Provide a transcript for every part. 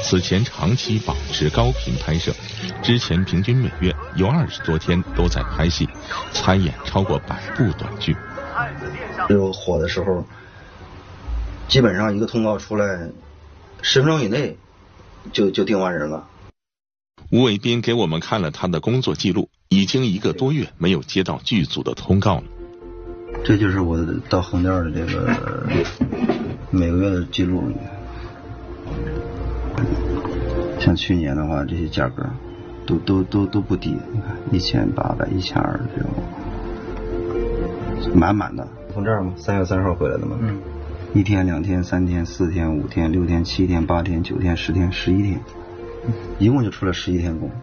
此前长期保持高频拍摄，之前平均每月有20多天都在拍戏，参演超过100部短剧。 有火的时候，基本上一个通告出来10分钟以内就定完人了。 吴伟斌给我们看了他的工作记录，已经1个多月没有接到剧组的通告了。 这就是我到横店的这个每个月的记录。像去年的话，这些价格都不低，你看1800、1200这种，满的。从这儿嘛，3月3号回来的嘛。1天、2天、3天、4天、5天、6天、7天、8天、9天、10天、11天，一共就出了11天工。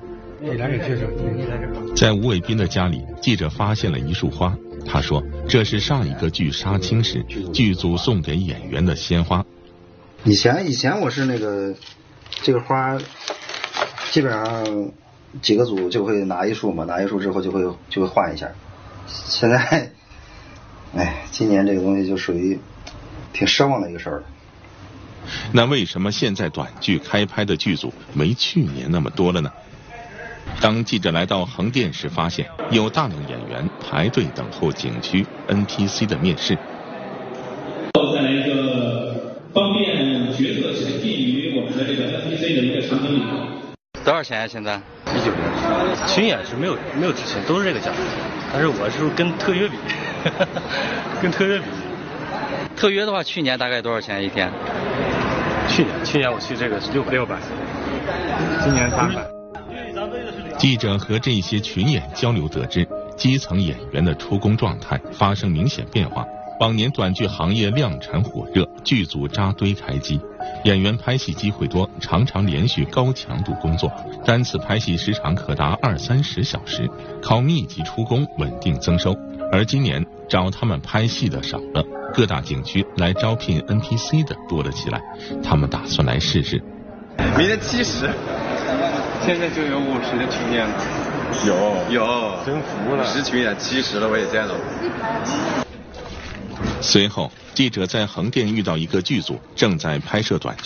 在吴伟斌的家里，记者发现了一束花。他说，这是上一个剧杀青时剧组送给演员的鲜花。 以前我是那个这个花，基本上几个组就会拿一束嘛，拿一束之后就会换一下。现在，今年这个东西就属于挺失望的一个事儿了。 那为什么现在短剧开拍的剧组没去年那么多了呢？当记者来到横店时，发现有大量演员排队等候景区 NPC 的面试。 再来一个方便角色沉浸于我们的这个 NPC 的一个场景里。 多少钱啊？现在 19年，群演是没有之前都是这个价格，但是我是跟特约比，跟特约比。 特约的话，去年大概多少钱一天？ 去年我去这个是600，今年300。 记者和这些群演交流得知，基层演员的出工状态发生明显变化。往年短剧行业量产火热，剧组扎堆开机，演员拍戏机会多，常常连续高强度工作，单次拍戏时长可达20-30小时，靠密集出工稳定增收。而今年找他们拍戏的少了，各大景区来招聘 NPC 的多了起来，他们打算来试试。 明年70， 现在就有50的群演了。 有， 真服了。 50群演70了，我也见到。 随后，记者在横店遇到一个剧组正在拍摄短剧。